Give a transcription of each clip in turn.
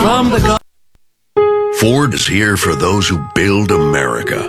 from the Ford is here for those who build America.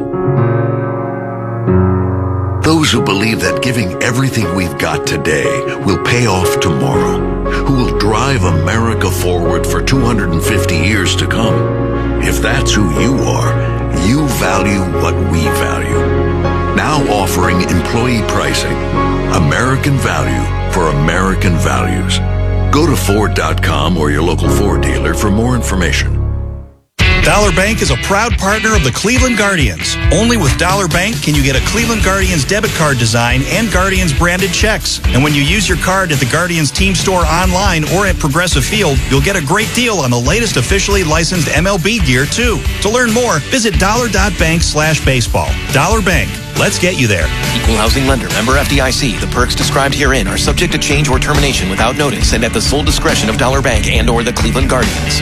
Those who believe that giving everything we've got today will pay off tomorrow. Who will drive America forward for 250 years to come. If that's who you are, you value what we value. Now offering employee pricing. American value for American values. Go to Ford.com or your local Ford dealer for more information. Dollar Bank is a proud partner of the Cleveland Guardians. Only with Dollar Bank can you get a Cleveland Guardians debit card design and Guardians branded checks. And when you use your card at the Guardians team store online or at Progressive Field, you'll get a great deal on the latest officially licensed MLB gear, too. To learn more, visit dollar.bank/baseball. Dollar Bank. Let's get you there. Equal housing lender. Member FDIC. The perks described herein are subject to change or termination without notice and at the sole discretion of Dollar Bank and or the Cleveland Guardians.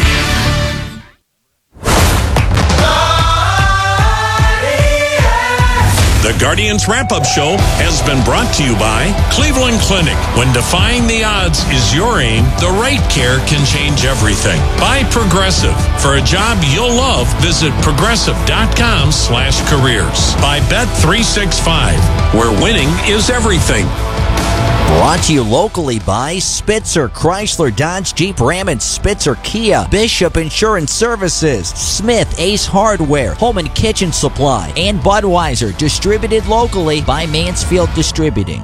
The Guardians Wrap-Up Show has been brought to you by Cleveland Clinic. When defying the odds is your aim, the right care can change everything. By Progressive. For a job you'll love, visit progressive.com/careers. By Bet365, where winning is everything. Brought to you locally by Spitzer, Chrysler, Dodge, Jeep, Ram, and Spitzer, Kia, Bishop Insurance Services, Smith, Ace Hardware, Home and Kitchen Supply, and Budweiser, distributed locally by Mansfield Distributing.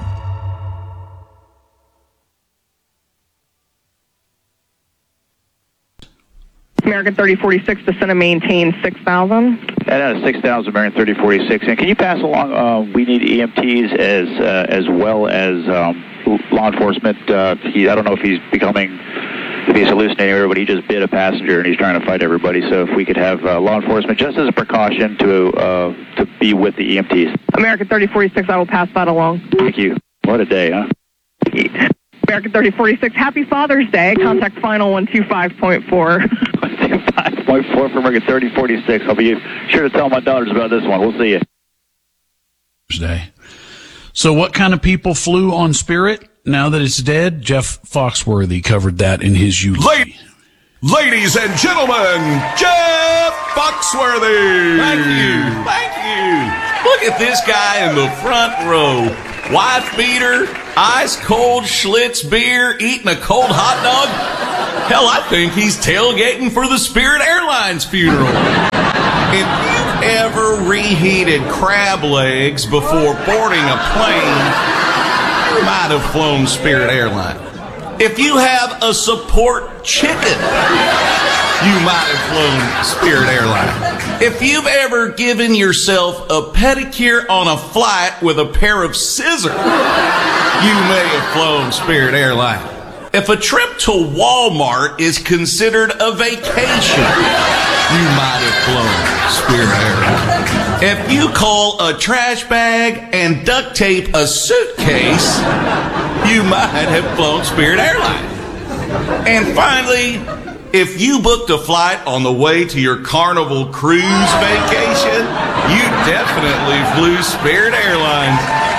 American 3046 to send and maintain 6,000. That is 6,000 American 3046. And can you pass along? We need EMTs as well as law enforcement. I don't know if he's hallucinating, but he just bit a passenger and he's trying to fight everybody. So if we could have law enforcement just as a precaution to be with the EMTs. American 3046, I will pass that along. Thank you. What a day, huh? American 3046, Happy Father's Day. Contact final 125.4. 125.4 for American 3046. I'll be sure to tell my daughters about this one. We'll see you. Day. So what kind of people flew on Spirit now that it's dead? Jeff Foxworthy covered that in his youth. Ladies and gentlemen, Jeff Foxworthy. Thank you. Look at this guy in the front row. Wife beater, ice cold Schlitz beer, eating a cold hot dog. Hell, I think he's tailgating for the Spirit Airlines funeral. If you've ever reheated crab legs before boarding a plane, you might have flown Spirit Airlines. If you have a support chicken, you might have flown Spirit Airlines. If you've ever given yourself a pedicure on a flight with a pair of scissors, you may have flown Spirit Airlines. If a trip to Walmart is considered a vacation, you might have flown Spirit Airlines. If you call a trash bag and duct tape a suitcase, you might have flown Spirit Airlines. And finally, if you booked a flight on the way to your Carnival cruise vacation, you definitely flew Spirit Airlines.